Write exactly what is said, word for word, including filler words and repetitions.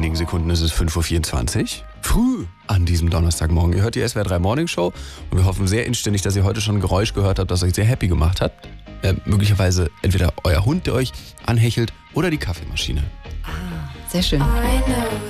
wenigen Sekunden ist es fünf Uhr vierundzwanzig. Früh an diesem Donnerstagmorgen. Ihr hört die S W R drei Morning Show und wir hoffen sehr inständig, dass ihr heute schon ein Geräusch gehört habt, das euch sehr happy gemacht hat. Äh, möglicherweise entweder euer Hund, der euch anhechelt, oder die Kaffeemaschine. Ah, sehr schön.